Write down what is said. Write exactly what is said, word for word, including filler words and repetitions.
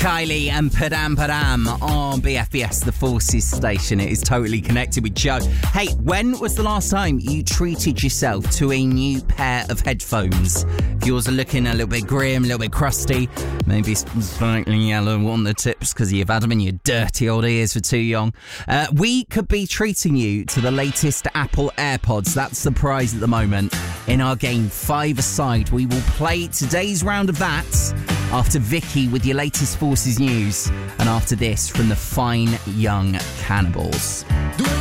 Kylie and Padam Padam on B F B S, the Forces station. It is totally connected with Joe. Hey, when was the last time you treated yourself to a new pair of headphones? If yours are looking a little bit grim, a little bit crusty, maybe slightly yellow on the tips because you've had them in your dirty old ears for too long, uh, we could be treating you to the latest Apple AirPods. That's the prize at the moment. In our game Five-A-Side, we will play today's round of that after Vicky with your latest Forces news, and after this from the Fine Young Cannibals. Doing